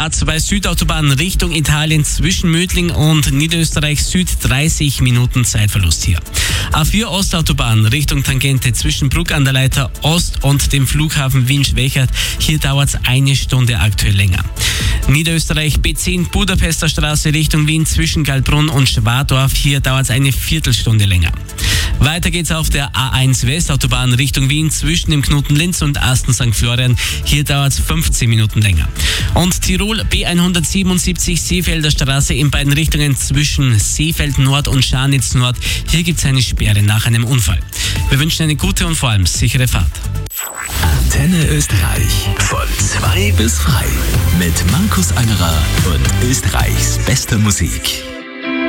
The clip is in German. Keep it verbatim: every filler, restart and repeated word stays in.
A zwei Südautobahn Richtung Italien zwischen Mödling und Niederösterreich Süd dreißig Minuten Zeitverlust hier. A vier Ostautobahn Richtung Tangente zwischen Bruck an der Leiter Ost und dem Flughafen Wien-Schwächert. Hier dauert es eine Stunde aktuell länger. Niederösterreich B zehn Budapester Straße Richtung Wien zwischen Gallbrunn und Schwadorf. Hier dauert es eine Viertelstunde länger. Weiter geht's auf der A eins Westautobahn Richtung Wien zwischen dem Knoten Linz und Asten Sankt Florian. Hier dauert es fünfzehn Minuten länger. Und Tirol B hundertsiebenundsiebzig Seefelder Straße in beiden Richtungen zwischen Seefeld Nord und Scharnitz Nord. Hier gibt's eine Sperre nach einem Unfall. Wir wünschen eine gute und vor allem sichere Fahrt. Antenne Österreich von zwei bis drei mit Markus Angerer und Österreichs bester Musik.